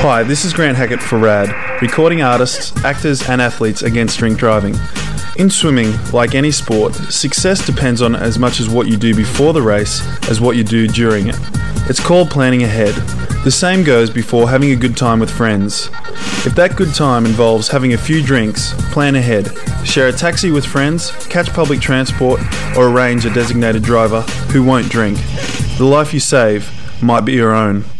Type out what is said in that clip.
Hi, this is Grant Hackett for RAD, recording artists, actors and athletes against drink driving. In swimming, like any sport, success depends on as much as what you do before the race as what you do during it. It's called planning ahead. The same goes before having a good time with friends. If that good time involves having a few drinks, plan ahead. Share a taxi with friends, catch public transport, or arrange a designated driver who won't drink. The life you save might be your own.